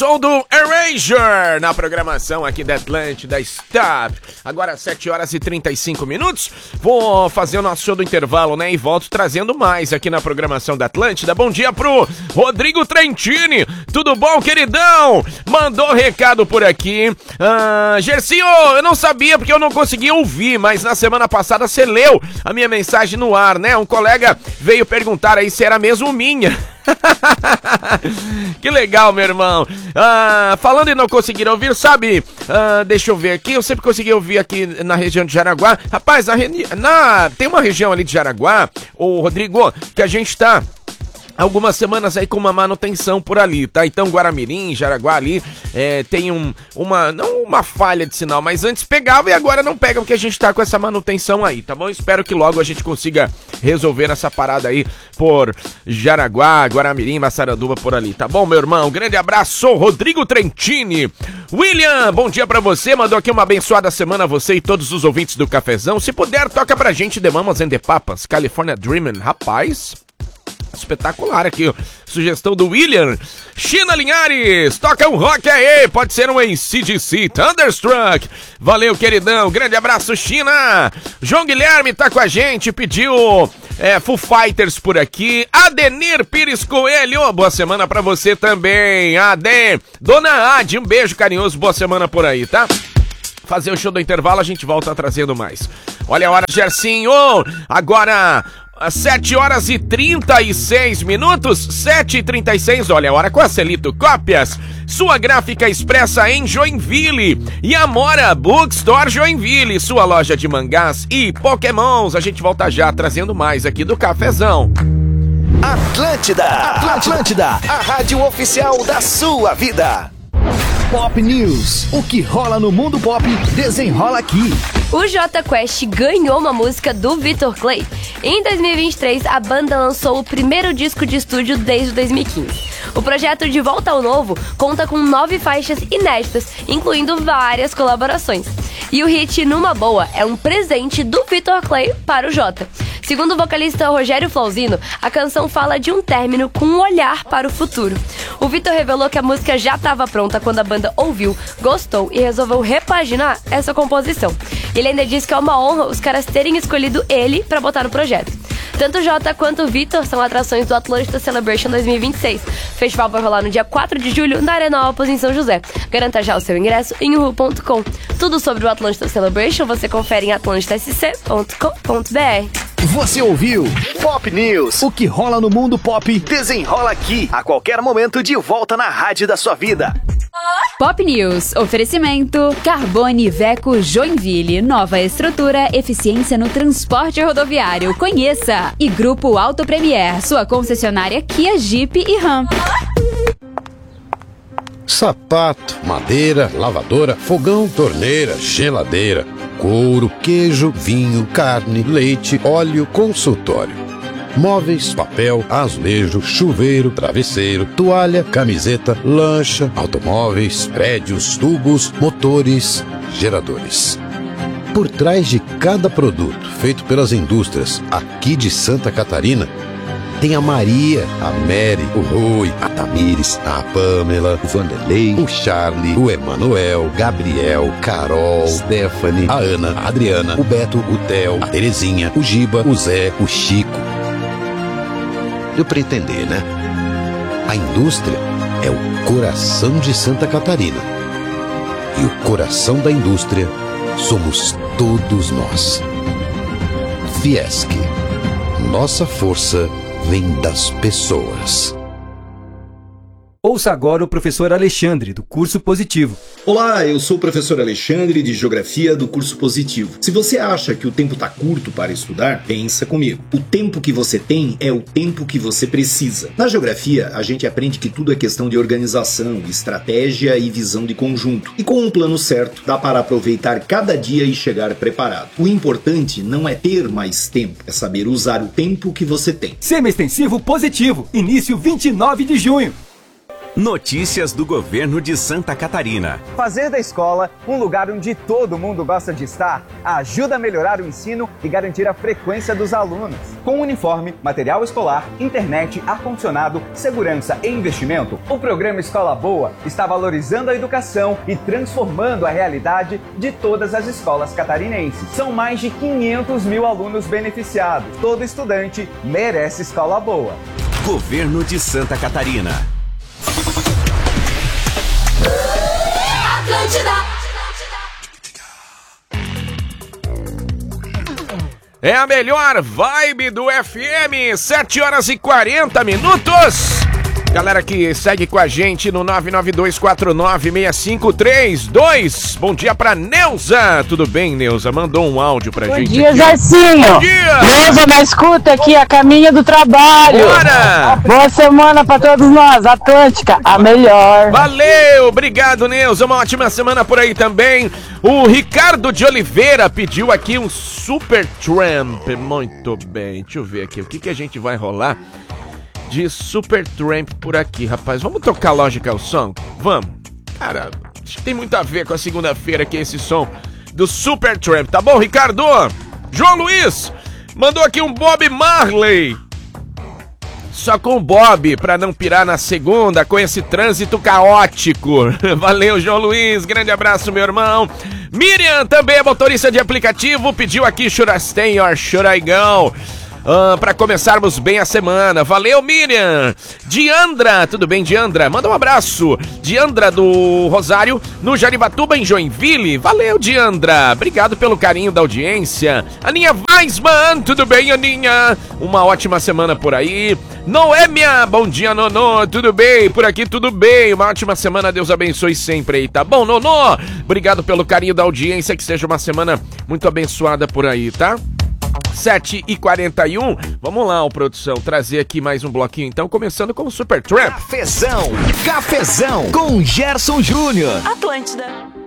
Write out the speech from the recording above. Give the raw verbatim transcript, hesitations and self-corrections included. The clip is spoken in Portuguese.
som do Erasure na programação aqui da Atlântida Stop. Agora sete horas e trinta e cinco minutos. Vou fazer o nosso show do intervalo, né? E volto trazendo mais aqui na programação da Atlântida. Bom dia pro Rodrigo Trentini. Tudo bom, queridão? Mandou recado por aqui. Ah, Gercinho, eu não sabia porque eu não consegui ouvir, mas na semana passada você leu a minha mensagem no ar, né? Um colega veio perguntar aí se era mesmo minha. Que legal, meu irmão. Ah, falando em não conseguir ouvir, sabe? Ah, deixa eu ver aqui. Eu sempre consegui ouvir aqui na região de Jaraguá. Rapaz, na, na, tem uma região ali de Jaraguá, ô Rodrigo, que a gente tá algumas semanas aí com uma manutenção por ali, tá? Então Guaramirim, Jaraguá ali, é, tem um, uma, não uma falha de sinal, mas antes pegava e agora não pega porque a gente tá com essa manutenção aí, tá bom? Espero que logo a gente consiga resolver essa parada aí por Jaraguá, Guaramirim, Massaranduba, por ali, tá bom, meu irmão? Grande abraço, Rodrigo Trentini. William, bom dia pra você, mandou aqui uma abençoada semana a você e todos os ouvintes do Cafezão. Se puder, toca pra gente The Mamas and the Papas, California Dreamin', rapaz... Espetacular aqui, ó. Sugestão do William. China Linhares, toca um rock aí, pode ser um A C D C, Thunderstruck. Valeu, queridão, grande abraço, China. João Guilherme tá com a gente, pediu é, Foo Fighters por aqui. Adenir Pires Coelho, boa semana pra você também, Aden. Dona Ade, um beijo carinhoso, boa semana por aí, tá? Fazer o show do intervalo, a gente volta trazendo mais. Olha a hora, Gercinho, agora... Às sete horas e trinta e seis minutos, sete e trinta e seis, olha a hora com a Celito Cópias, sua gráfica expressa em Joinville, e Amora Bookstore Joinville, sua loja de mangás e pokémons. A gente volta já trazendo mais aqui do Cafezão. Atlântida, Atlântida, a rádio oficial da sua vida. Pop News, o que rola no mundo pop, desenrola aqui. O Jota Quest ganhou uma música do Vitor Clay. Em dois mil e vinte e três, a banda lançou o primeiro disco de estúdio desde dois mil e quinze. O projeto De Volta ao Novo conta com nove faixas inéditas, incluindo várias colaborações. E o hit Numa Boa é um presente do Vitor Clay para o Jota. Segundo o vocalista Rogério Flauzino, a canção fala de um término com um olhar para o futuro. O Vitor revelou que a música já estava pronta quando a banda ouviu, gostou e resolveu repaginar essa composição. Ele ainda disse que é uma honra os caras terem escolhido ele para botar no projeto. Tanto o Jota quanto o Vitor são atrações do Atlântida Celebration dois mil e vinte e seis. O festival vai rolar no dia quatro de julho na Arena Opus em São José. Garanta já o seu ingresso em uhu ponto com. Tudo sobre o Atlântida Celebration você confere em atlântida s c ponto com ponto b r. Você ouviu Pop News, o que rola no mundo pop, desenrola aqui, a qualquer momento de volta na rádio da sua vida. Pop News, oferecimento Carbone Veco Joinville, nova estrutura, eficiência no transporte rodoviário, conheça. E Grupo Auto Premier, sua concessionária Kia, Jeep e Ram. Sapato, madeira, lavadora, fogão, torneira, geladeira, couro, queijo, vinho, carne, leite, óleo, consultório. Móveis, papel, azulejo, chuveiro, travesseiro, toalha, camiseta, lancha, automóveis, prédios, tubos, motores, geradores. Por trás de cada produto feito pelas indústrias aqui de Santa Catarina, tem a Maria, a Mary, o Rui, a Tamires, a Pamela, o Vanderlei, o Charlie, o Emanuel, Gabriel, Carol, Stephanie, a Ana, a Adriana, o Beto, o Theo, a Terezinha, o Giba, o Zé, o Chico. Deu pra entender, né? A indústria é o coração de Santa Catarina. E o coração da indústria somos todos nós. Fiesc. Nossa força vem das pessoas. Ouça agora o professor Alexandre, do Curso Positivo. Olá, eu sou o professor Alexandre, de Geografia do Curso Positivo. Se você acha que o tempo está curto para estudar, pensa comigo. O tempo que você tem é o tempo que você precisa. Na Geografia, a gente aprende que tudo é questão de organização, estratégia e visão de conjunto. E com um plano certo, dá para aproveitar cada dia e chegar preparado. O importante não é ter mais tempo, é saber usar o tempo que você tem. Semi-extensivo Positivo, início vinte e nove de junho. Notícias do governo de Santa Catarina. Fazer da escola um lugar onde todo mundo gosta de estar ajuda a melhorar o ensino e garantir a frequência dos alunos. Com uniforme, material escolar, internet, ar-condicionado, segurança e investimento, o programa Escola Boa está valorizando a educação e transformando a realidade de todas as escolas catarinenses. São mais de quinhentos mil alunos beneficiados. Todo estudante merece escola boa. Governo de Santa Catarina. É a melhor vibe do F M, sete horas e quarenta minutos. Galera que segue com a gente no nove nove dois quatro nove seis cinco três dois. Bom dia pra Neuza. Tudo bem, Neuza? Mandou um áudio pra Bom gente. Bom dia, aqui. Zarcinho. Bom dia. Neuza na escuta aqui, a caminho do trabalho. Bora. Boa semana pra todos nós. Atlântica, a melhor. Valeu, obrigado, Neuza. Uma ótima semana por aí também. O Ricardo de Oliveira pediu aqui um Super Tramp. Muito bem, deixa eu ver aqui. O que, que a gente vai rolar de Super Tramp por aqui, rapaz? Vamos tocar Logical Song? Vamos. Cara, acho que tem muito a ver com a segunda-feira aqui esse som do Super Tramp, tá bom, Ricardo? João Luiz mandou aqui um Bob Marley. Só com o Bob, pra não pirar na segunda com esse trânsito caótico. Valeu, João Luiz, grande abraço, meu irmão. Miriam, também é motorista de aplicativo, pediu aqui Should I Stay or Should I Go? Ah, para começarmos bem a semana. Valeu, Miriam. Diandra, tudo bem, Diandra? Manda um abraço. Diandra do Rosário, no Jaribatuba, em Joinville. Valeu, Diandra. Obrigado pelo carinho da audiência. Aninha Weisman, tudo bem, Aninha? Uma ótima semana por aí. Noêmia, bom dia, Nonô. Tudo bem? Por aqui tudo bem. Uma ótima semana, Deus abençoe sempre aí, tá bom, Nonô? Obrigado pelo carinho da audiência, que seja uma semana muito abençoada por aí, tá? sete e quarenta e um, vamos lá, ó, produção, trazer aqui mais um bloquinho, então, começando com o Super Tramp. Cafezão, cafezão com Gerson Júnior. Atlântida.